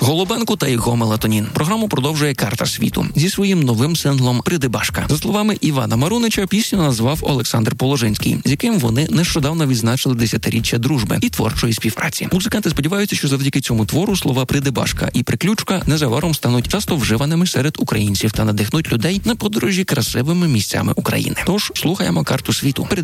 Голубенко та його мелатонін. Програму продовжує «Карта світу» зі своїм новим синглом «Придибашка». За словами Івана Марунича, пісню назвав Олександр Положинський, з яким вони нещодавно відзначили 10-річчя дружби і творчої співпраці. Музиканти сподіваються, що завдяки цьому твору слова «придибашка» і «приключка» незабаром стануть часто вживаними серед українців та надихнуть людей на подорожі красивими місцями України. Тож слухаємо «Карту світу».